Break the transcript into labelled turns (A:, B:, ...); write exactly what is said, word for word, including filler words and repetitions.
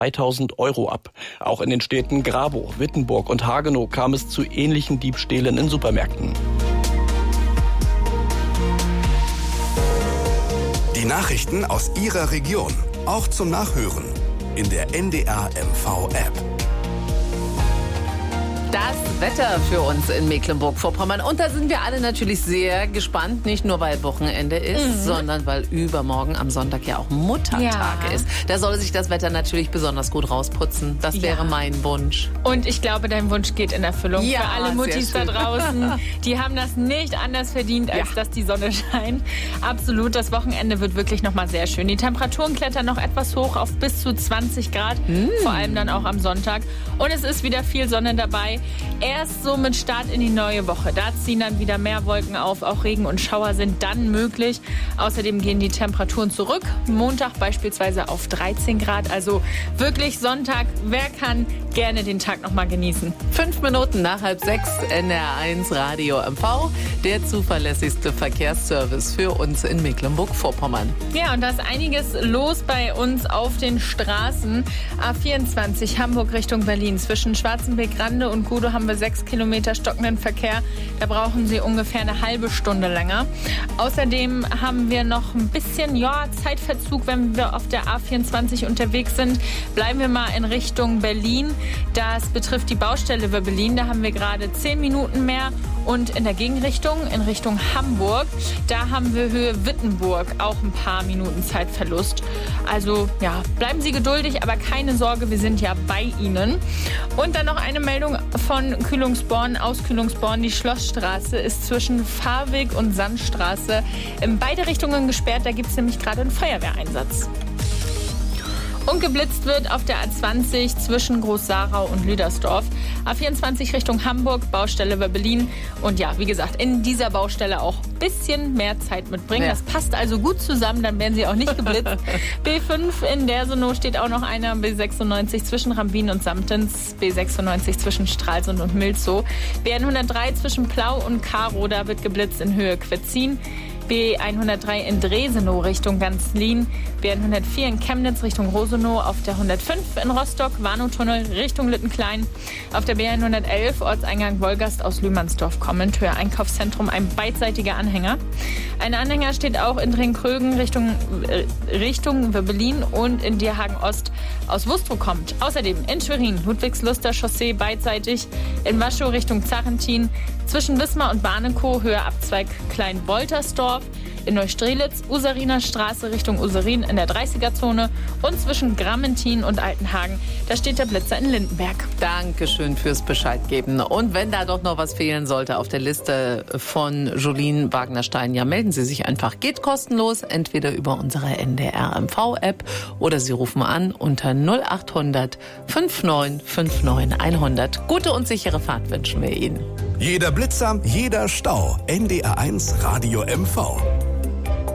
A: zweitausend Euro ab. Auch in den Städten Grabow, Wittenburg und Hagenow kam es zu ähnlichen Diebstählen in Supermärkten.
B: Die Nachrichten aus Ihrer Region, auch zum Nachhören in der N D R M V App.
C: Das Wetter für uns in Mecklenburg-Vorpommern. Und da sind wir alle natürlich sehr gespannt. Nicht nur, weil Wochenende ist, mhm. sondern weil übermorgen am Sonntag ja auch Muttertag ja. ist. Da soll sich das Wetter natürlich besonders gut rausputzen. Das ja. wäre mein Wunsch.
D: Und ich glaube, dein Wunsch geht in Erfüllung.
C: Ja,
D: für alle Muttis da draußen. Die haben das nicht anders verdient, als ja. dass die Sonne scheint. Absolut. Das Wochenende wird wirklich nochmal sehr schön. Die Temperaturen klettern noch etwas hoch auf bis zu zwanzig Grad. Mhm. Vor allem dann auch am Sonntag. Und es ist wieder viel Sonne dabei. Erst so mit Start in die neue Woche. Da ziehen dann wieder mehr Wolken auf. Auch Regen und Schauer sind dann möglich. Außerdem gehen die Temperaturen zurück. Montag beispielsweise auf dreizehn Grad. Also wirklich Sonntag. Wer kann, gerne den Tag noch mal genießen.
C: Fünf Minuten nach halb sechs, N R eins Radio M V. Der zuverlässigste Verkehrsservice für uns in Mecklenburg-Vorpommern.
D: Ja, und da ist einiges los bei uns auf den Straßen. A vierundzwanzig Hamburg Richtung Berlin. Zwischen Schwarzenbeck-Rande und Gudow haben wir sechs Kilometer stockenden Verkehr. Da brauchen Sie ungefähr eine halbe Stunde länger. Außerdem haben wir noch ein bisschen ja, Zeitverzug, wenn wir auf der A vierundzwanzig unterwegs sind. Bleiben wir mal in Richtung Berlin. Das betrifft die Baustelle über Berlin. Da haben wir gerade zehn Minuten mehr. Und in der Gegenrichtung, in Richtung Hamburg, da haben wir Höhe Wittenburg auch ein paar Minuten Zeitverlust. Also ja, bleiben Sie geduldig, aber keine Sorge, wir sind ja bei Ihnen. Und dann noch eine Meldung von Kühlungsborn aus Kühlungsborn. Die Schlossstraße ist zwischen Fahrweg und Sandstraße in beide Richtungen gesperrt. Da gibt es nämlich gerade einen Feuerwehreinsatz. Und geblitzt wird auf der A zwanzig zwischen Groß-Sarau und Lüdersdorf. A vierundzwanzig Richtung Hamburg, Baustelle über Berlin. Und ja, wie gesagt, in dieser Baustelle auch ein bisschen mehr Zeit mitbringen. Ja. Das passt also gut zusammen, dann werden Sie auch nicht geblitzt. B fünf in Dersenow steht auch noch einer. B sechsundneunzig zwischen Rambin und Samtens. B sechsundneunzig zwischen Stralsund und Milzow. B hundertdrei zwischen Plau und Karow, da wird geblitzt in Höhe Quetzin. B hundertdrei in Dresenow Richtung Ganzlin, B hundertvier in Chemnitz Richtung Rosenow, auf der hundertfünf in Rostock, Warnow-Tunnel Richtung Littenklein, auf der B hundertelf Ortseingang Wolgast aus Lühmannsdorf kommend, Höhe Einkaufszentrum, ein beidseitiger Anhänger. Ein Anhänger steht auch in Drenkrögen Richtung, äh, Richtung Berlin und in Dierhagen-Ost aus Wustrow kommt. Außerdem in Schwerin, Ludwigsluster Chaussee beidseitig, in Waschow Richtung Zarentin, zwischen Wismar und Barnekow, Höhe Abzweig Klein-Woltersdorf, in Neustrelitz, Useriner Straße Richtung Userin in der dreißiger-Zone und zwischen Grammentin und Altenhagen, da steht der Blitzer in Lindenberg.
C: Dankeschön fürs Bescheid geben. Und wenn da doch noch was fehlen sollte auf der Liste von Jolien Wagner-Stein, ja, melden Sie sich einfach. Geht kostenlos, entweder über unsere N D R M V App oder Sie rufen an unter null acht hundert neunundfünfzig neunundfünfzig hundert. Gute und sichere Fahrt wünschen wir Ihnen.
B: Jeder Blitzer, jeder Stau. N D R eins Radio M V.